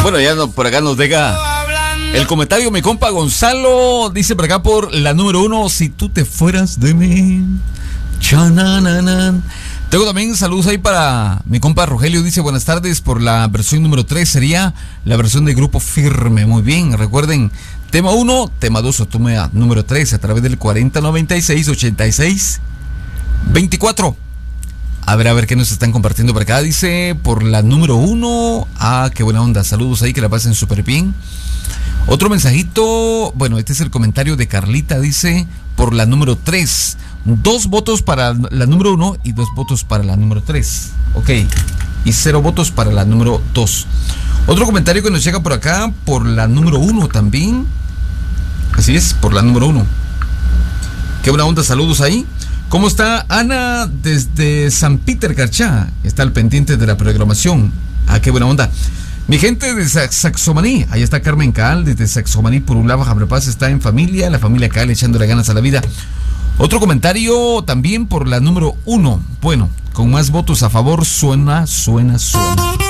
Bueno, ya no, por acá nos deja el comentario mi compa Gonzalo. Dice por acá por la número 1, si tú te fueras de mí. Chanananan. Tengo también saludos ahí para mi compa Rogelio. Dice buenas tardes, por la versión número 3 sería la versión de Grupo Firme. Muy bien, recuerden, tema 1, tema 2 o tema número 3 a través del 4096-86-24. A ver qué nos están compartiendo por acá. Dice por la número 1. Ah, qué buena onda. Saludos ahí, que la pasen súper bien. Otro mensajito. Bueno, este es el comentario de Carlita. Dice por la número 3. 2 votos para la número 1 y 2 votos para la número 3. Ok. Y 0 votos para la número 2. Otro comentario que nos llega por acá por la número 1 también. Así es, por la número 1. Qué buena onda. Saludos ahí. ¿Cómo está Ana desde San Peter, Carchá? Está al pendiente de la programación. Ah, qué buena onda. Mi gente de Saxomaní, ahí está Carmen Caal desde Saxomaní, por un lado, Jabrepaz está en familia, la familia Caal echándole ganas a la vida. Otro comentario también por la número 1. Bueno, con más votos a favor, suena.